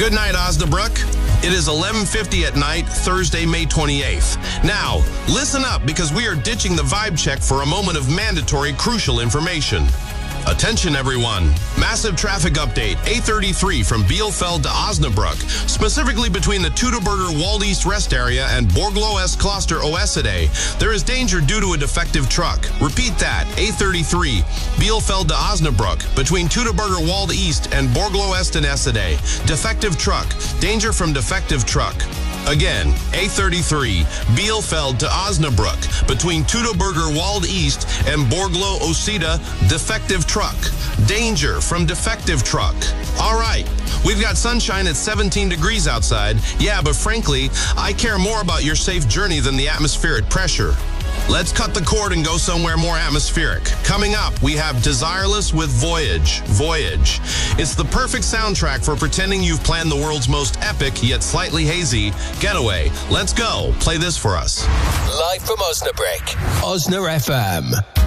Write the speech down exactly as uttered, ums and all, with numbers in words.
Good night, Osnabrück. It is eleven fifty at night, Thursday, May twenty-eighth. Now, listen up because we are ditching the vibe check for a moment of mandatory, crucial information. Attention, everyone. Massive traffic update, A thirty-three from Bielefeld to Osnabrück, specifically between the Teutoburger Wald East Rest Area and Borglo S Kloster Oesede. There is danger due to a defective truck. Repeat that, A thirty-three, Bielefeld to Osnabrück, between Teutoburger Wald East and Borglo S Oesede. Defective truck. Danger from defective truck. Again, A thirty-three, Bielefeld to Osnabrück, between Teutoburger Wald East and Borglo Oesede, defective truck. Danger from defective truck. All right, we've got sunshine at seventeen degrees outside. Yeah, but frankly, I care more about your safe journey than the atmospheric pressure. Let's cut the cord and go somewhere more atmospheric. Coming up, we have Desireless with Voyage. Voyage. It's the perfect soundtrack for pretending you've planned the world's most epic, yet slightly hazy, getaway. Let's go. Play this for us. Live from Osnabrück. Osna F M.